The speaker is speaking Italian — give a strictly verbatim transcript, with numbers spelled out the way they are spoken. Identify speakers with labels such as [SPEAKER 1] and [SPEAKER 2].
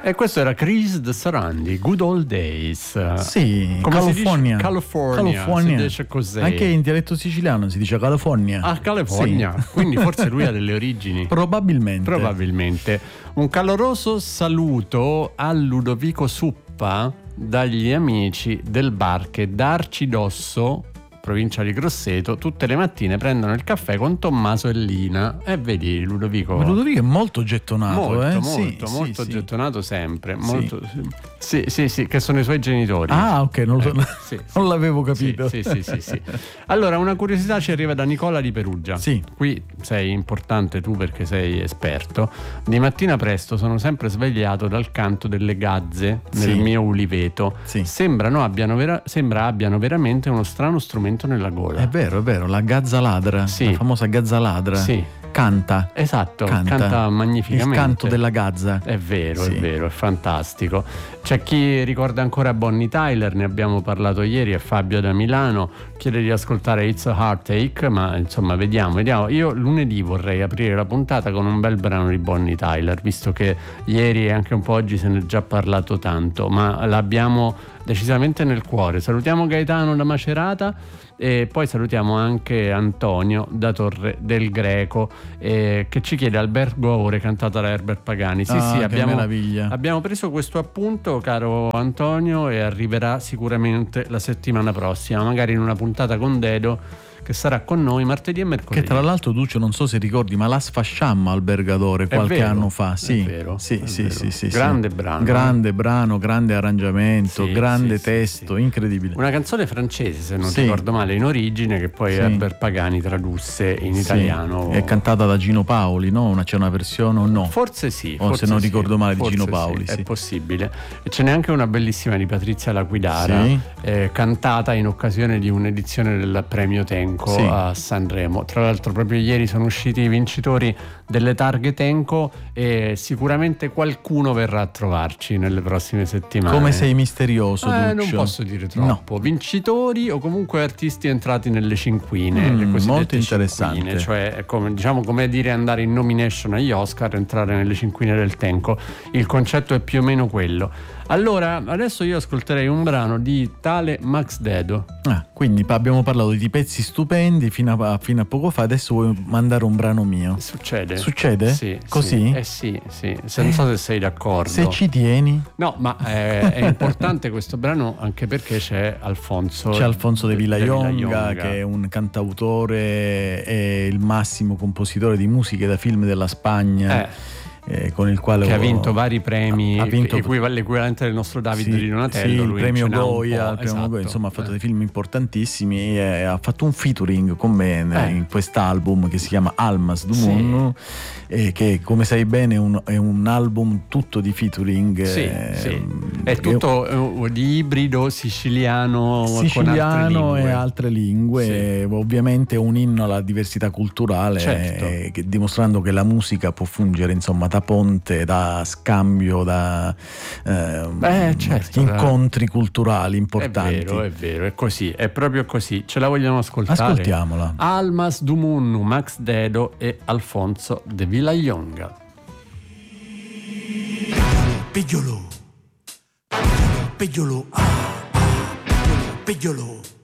[SPEAKER 1] E questo era Chris de Sarandi, Good Old Days.
[SPEAKER 2] Sì,
[SPEAKER 1] come
[SPEAKER 2] California.
[SPEAKER 1] Si dice? California.
[SPEAKER 2] California.
[SPEAKER 1] Si dice così.
[SPEAKER 2] Anche in dialetto siciliano si dice California.
[SPEAKER 1] Ah, California. Sì. Quindi forse lui ha delle origini.
[SPEAKER 2] Probabilmente.
[SPEAKER 1] Probabilmente. Un caloroso saluto a Ludovico Suppa dagli amici del bar che da Arcidosso, provincia di Grosseto, tutte le mattine prendono il caffè con Tommaso e Lina. E vedi Ludovico.
[SPEAKER 2] Ma Ludovico è molto gettonato,
[SPEAKER 1] molto,
[SPEAKER 2] eh?
[SPEAKER 1] molto,
[SPEAKER 2] sì,
[SPEAKER 1] molto
[SPEAKER 2] sì,
[SPEAKER 1] gettonato sempre.
[SPEAKER 2] Sì.
[SPEAKER 1] Molto, sì, sì, sì, che sono i suoi genitori.
[SPEAKER 2] Ah, ok, non, lo,
[SPEAKER 1] eh, sì,
[SPEAKER 2] non l'avevo capito.
[SPEAKER 1] Sì, sì, sì, sì, sì. Allora, una curiosità ci arriva da Nicola di Perugia.
[SPEAKER 2] Sì.
[SPEAKER 1] Qui sei importante tu perché sei esperto. Di mattina presto sono sempre svegliato dal canto delle gazze nel
[SPEAKER 2] Sì.
[SPEAKER 1] mio uliveto.
[SPEAKER 2] Sì.
[SPEAKER 1] Sembrano abbiano vera- sembra abbiano veramente uno strano strumento nella gola.
[SPEAKER 2] È vero, è vero, la gazza ladra,
[SPEAKER 1] Sì.
[SPEAKER 2] la famosa gazza ladra.
[SPEAKER 1] Sì.
[SPEAKER 2] Canta.
[SPEAKER 1] Esatto,
[SPEAKER 2] canta,
[SPEAKER 1] canta magnificamente.
[SPEAKER 2] Il canto della gazza.
[SPEAKER 1] È vero,
[SPEAKER 2] Sì.
[SPEAKER 1] è vero, è fantastico. C'è chi ricorda ancora Bonnie Tyler, ne abbiamo parlato ieri, è Fabio da Milano, chiede di ascoltare It's a Heartache, ma insomma vediamo, vediamo. Io lunedì vorrei aprire la puntata con un bel brano di Bonnie Tyler, visto che ieri e anche un po' oggi se ne è già parlato tanto, ma l'abbiamo decisamente nel cuore. Salutiamo Gaetano da Macerata e poi salutiamo anche Antonio da Torre del Greco, eh, che ci chiede Albergo Ore cantata da Herbert Pagani. Sì,
[SPEAKER 2] ah,
[SPEAKER 1] sì,
[SPEAKER 2] che
[SPEAKER 1] abbiamo,
[SPEAKER 2] meraviglia.
[SPEAKER 1] abbiamo preso questo appunto, caro Antonio, e arriverà sicuramente la settimana prossima, magari in una puntata con Dedo, che sarà con noi martedì e mercoledì.
[SPEAKER 2] Che tra l'altro, Duccio, non so se ricordi, ma la sfasciamma Albergatore qualche
[SPEAKER 1] vero,
[SPEAKER 2] anno fa. Sì,
[SPEAKER 1] è vero,
[SPEAKER 2] sì,
[SPEAKER 1] è
[SPEAKER 2] sì,
[SPEAKER 1] vero.
[SPEAKER 2] sì, sì,
[SPEAKER 1] Grande
[SPEAKER 2] sì.
[SPEAKER 1] brano.
[SPEAKER 2] Grande brano, grande arrangiamento,
[SPEAKER 1] Sì,
[SPEAKER 2] grande
[SPEAKER 1] sì,
[SPEAKER 2] testo,
[SPEAKER 1] sì, sì.
[SPEAKER 2] incredibile.
[SPEAKER 1] Una canzone francese, se non
[SPEAKER 2] Sì.
[SPEAKER 1] ricordo male, in origine, che poi
[SPEAKER 2] Sì.
[SPEAKER 1] Herbert Pagani tradusse in
[SPEAKER 2] Sì.
[SPEAKER 1] italiano.
[SPEAKER 2] È cantata da Gino Paoli, no? Una, c'è una versione o no?
[SPEAKER 1] Forse sì.
[SPEAKER 2] O
[SPEAKER 1] forse
[SPEAKER 2] se non
[SPEAKER 1] sì,
[SPEAKER 2] ricordo male di
[SPEAKER 1] forse
[SPEAKER 2] Gino
[SPEAKER 1] sì,
[SPEAKER 2] Paoli.
[SPEAKER 1] È
[SPEAKER 2] Sì.
[SPEAKER 1] possibile. E ce n'è anche una bellissima di Patrizia Laquidara,
[SPEAKER 2] Sì.
[SPEAKER 1] eh, cantata in occasione di un'edizione del Premio Tenco
[SPEAKER 2] Sì.
[SPEAKER 1] a Sanremo. Tra l'altro proprio ieri sono usciti i vincitori delle targhe Tenco e sicuramente qualcuno verrà a trovarci nelle prossime settimane.
[SPEAKER 2] Come sei misterioso,
[SPEAKER 1] Eh,
[SPEAKER 2] Duccio.
[SPEAKER 1] non posso dire troppo. No. Vincitori o comunque artisti entrati nelle cinquine,
[SPEAKER 2] Mm,
[SPEAKER 1] le cosiddette
[SPEAKER 2] molto interessante.
[SPEAKER 1] cinquine, cioè è come, diciamo, come dire andare in nomination agli Oscar, entrare nelle cinquine del Tenco. Il concetto è più o meno quello. Allora, adesso io ascolterei un brano di tale Max Dedo.
[SPEAKER 2] Ah, quindi abbiamo parlato di pezzi stupendi fino a, fino a poco fa, adesso vuoi mandare un brano mio?
[SPEAKER 1] Succede?
[SPEAKER 2] Succede?
[SPEAKER 1] Sì.
[SPEAKER 2] Così?
[SPEAKER 1] Sì. Eh sì, sì. Se non so se sei d'accordo.
[SPEAKER 2] Se ci tieni.
[SPEAKER 1] No, ma è, è importante questo brano anche perché c'è Alfonso.
[SPEAKER 2] C'è Alfonso de Villayonga,
[SPEAKER 1] de Villayonga,
[SPEAKER 2] che è un cantautore e il massimo compositore di musiche da film della Spagna.
[SPEAKER 1] Eh.
[SPEAKER 2] Eh, con il quale
[SPEAKER 1] che ho, ha vinto vari premi,
[SPEAKER 2] ha vinto,
[SPEAKER 1] l'equivalente del nostro David
[SPEAKER 2] sì,
[SPEAKER 1] di Donatello,
[SPEAKER 2] sì, il
[SPEAKER 1] lui
[SPEAKER 2] premio Goya, il premio
[SPEAKER 1] esatto.
[SPEAKER 2] Goya, insomma ha fatto
[SPEAKER 1] eh.
[SPEAKER 2] dei film importantissimi e ha fatto un featuring con me
[SPEAKER 1] eh.
[SPEAKER 2] in quest'album che si chiama Almas du Mundo, sì. e che come sai bene è un, è un album tutto di featuring,
[SPEAKER 1] sì,
[SPEAKER 2] eh,
[SPEAKER 1] sì. È tutto eh, di ibrido siciliano,
[SPEAKER 2] siciliano
[SPEAKER 1] con altre
[SPEAKER 2] e altre lingue, sì. Ovviamente un inno alla diversità culturale,
[SPEAKER 1] certo.
[SPEAKER 2] eh, che, dimostrando che la musica può fungere insomma da ponte, da scambio, da eh,
[SPEAKER 1] Beh, certo,
[SPEAKER 2] incontri culturali importanti.
[SPEAKER 1] È vero, è vero, è così, è proprio così. Ce la vogliamo ascoltare?
[SPEAKER 2] Ascoltiamola.
[SPEAKER 1] Almas du Munnu, Max Dedo e Alfonso de Villayonga.
[SPEAKER 3] Píllolo, píllolo, ah, ah, píllolo, píllolo.